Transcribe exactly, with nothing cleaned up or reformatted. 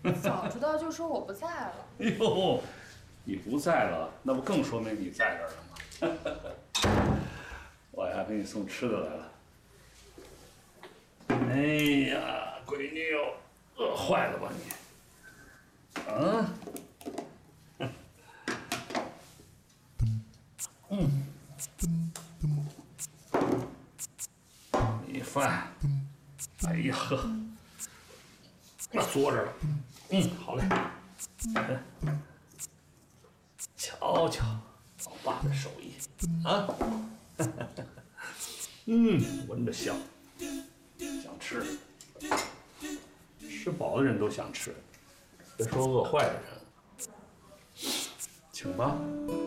早知道就说我不在了。 哎呦，你不在了，那不更说明你在这儿了吗？我还给你送吃的来了。哎呀，闺女哟，饿坏了吧你？啊？嗯。米饭。哎呀呵，那嘬着了。嗯，好嘞。瞧瞧，老爸的手艺啊。嗯，闻着香，想吃。吃饱的人都想吃，别说饿坏的人。请吧。